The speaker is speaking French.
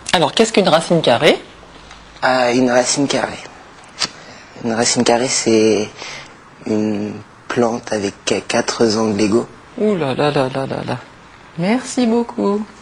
Alors, qu'est-ce qu'une racine carrée? Une racine carrée. Une racine carrée, c'est une plante avec 4 angles égaux. Ouh là là là là là là. Merci beaucoup.